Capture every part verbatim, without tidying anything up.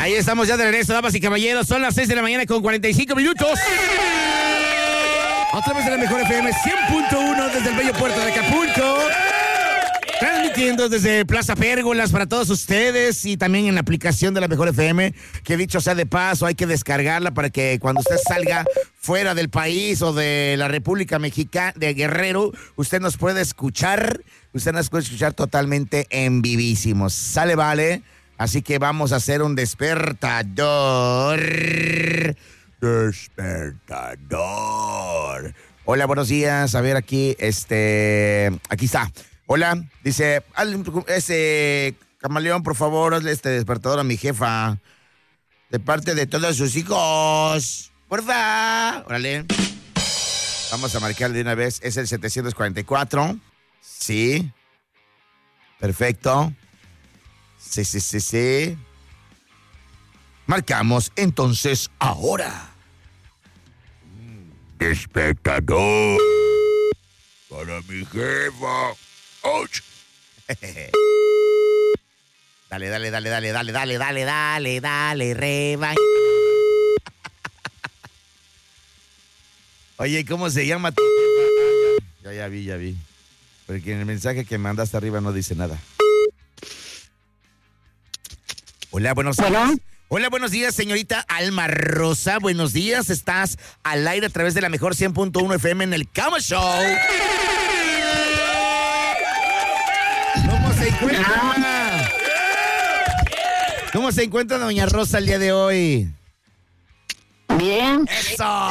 Ahí estamos ya de regreso, damas y caballeros. Son las seis de la mañana con cuarenta y cinco minutos. Otra vez de la mejor F M cien punto uno desde el bello puerto de Acapulco. Transmitiendo desde Plaza Pérgolas para todos ustedes y también en la aplicación de la mejor F M, que dicho sea de paso, hay que descargarla para que cuando usted salga fuera del país o de la República Mexicana, de Guerrero, usted nos puede escuchar, usted nos puede escuchar totalmente en vivísimos. ¿Sale, vale? Así que vamos a hacer un despertador. Despertador. Hola, buenos días. A ver aquí, este, aquí está. Hola, dice, ese camaleón, por favor, hazle este despertador a mi jefa. De parte de todos sus hijos. Porfa. Órale. Vamos a marcarle de una vez. Es el setecientos cuarenta y cuatro. Sí. Perfecto. Sí, sí, sí, sí. Marcamos entonces ahora. Despertador para mi jefa. ¡Auch! Dale, dale, dale, dale, dale, dale, dale, dale, dale, reba. Oye, ¿cómo se llama tu jefa? Ya, ya vi, ya vi. Porque en el mensaje que mandaste arriba no dice nada. Hola, buenos días. Hola. Hola, buenos días, señorita Alma Rosa. Buenos días, estás al aire a través de la mejor cien punto uno F M en el Cama Show. ¿Cómo se encuentra? ¿Cómo se encuentra doña Rosa el día de hoy? Bien. ¡Eso!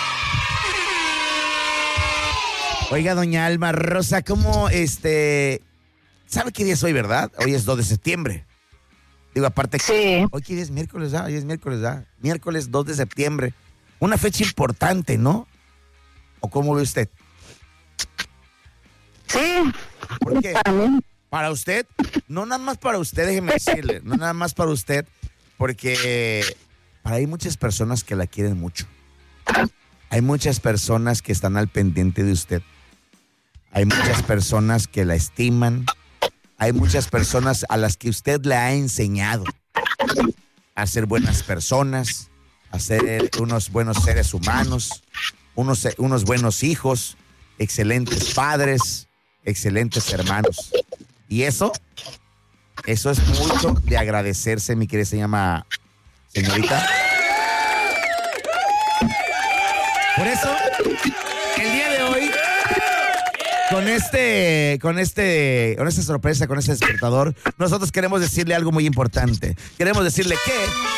Oiga, doña Alma Rosa, ¿cómo este... ¿Sabe qué día es hoy, verdad? Hoy es dos de septiembre. Digo, aparte que... Sí. Hoy qué día es miércoles, ¿ah? Hoy es miércoles, ¿ah? Miércoles dos de septiembre. Una fecha importante, ¿no? ¿O cómo ve usted? Sí. ¿Por qué? Para mí. Para usted, no nada más para usted, déjeme decirle, no nada más para usted, porque para hay muchas personas que la quieren mucho. Hay muchas personas que están al pendiente de usted. Hay muchas personas que la estiman. Hay muchas personas a las que usted le ha enseñado a ser buenas personas, a ser unos buenos seres humanos, unos, unos buenos hijos, excelentes padres, excelentes hermanos. Y eso, eso es mucho de agradecerse, mi querida se llama señorita. Por eso, el día de hoy, con este, con este, con esta sorpresa, con este despertador, nosotros queremos decirle algo muy importante. Queremos decirle que